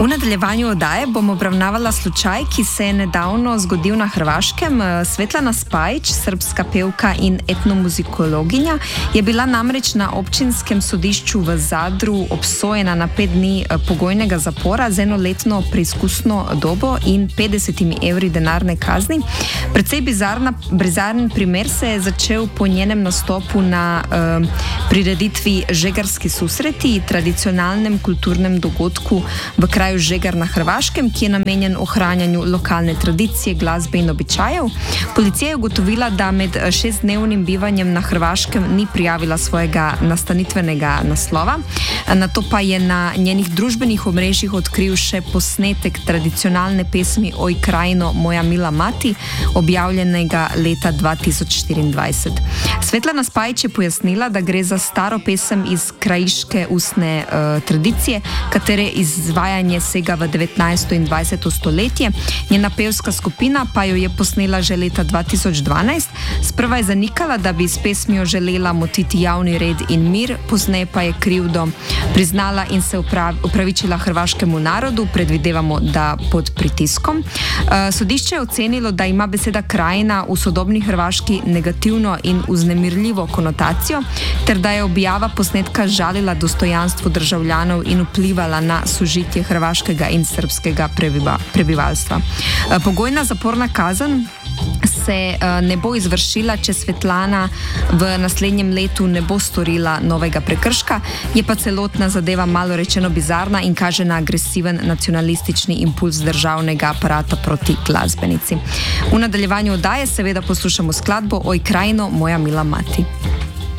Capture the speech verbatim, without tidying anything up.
V nadaljevanju oddaje bom obravnavala slučaj, ki se je nedavno zgodil na Hrvaškem. Svetlana Spajić, srbska pevka in etnomuzikologinja, je bila namreč na občinskem sodišču v Zadru obsojena na pet dni pogojnega zapora z enoletno preizkusno dobo in petdesetimi evri denarne kazni. Precej bizarna, bizarni primer se je začel po njenem nastopu na uh, prireditvi Žegarski susreti, tradicionalnem kulturnem dogodku v kraju Žegar na Hrvaškem, ki je namenjen ohranjanju lokalne tradicije, glasbe in običajev. Policija je ugotovila, da med šestdnevnim bivanjem na Hrvaškem ni prijavila svojega nastanitvenega naslova. Nato pa je na njenih družbenih omrežjih odkril še posnetek tradicionalne pesmi Oj krajino, moja mila mati, objavljenega leta dva tisoč štiriindvajset. Svetlana Spajić je pojasnila, da gre za staro pesem iz krajiške ustne uh, tradicije, katere izvajanje sega v devetnajsto in dvajseto stoletje. Njena pevska skupina pa jo je posnela že leta dva tisoč dvanajst. Sprva je zanikala, da bi s pesmijo želela motiti javni red in mir, pozneje pa je krivdo priznala in se upravičila hrvaškemu narodu, predvidevamo, da pod pritiskom. Sodišče je ocenilo, da ima beseda krajina v sodobni Hrvaški negativno in vznemirljivo konotacijo, ter da je objava posnetka žalila dostojanstvo državljanov in vplivala na sožitje hrvaškega in srbskega prebiva, prebivalstva. Pogojna zaporna kazen se ne bo izvršila, če Svetlana v naslednjem letu ne bo storila novega prekrška, je pa celotna zadeva malo rečeno bizarna in kaže na agresiven nacionalistični impuls državnega aparata proti glasbenici. V nadaljevanju oddaje seveda poslušamo skladbo Oj krajino, moja mila mati.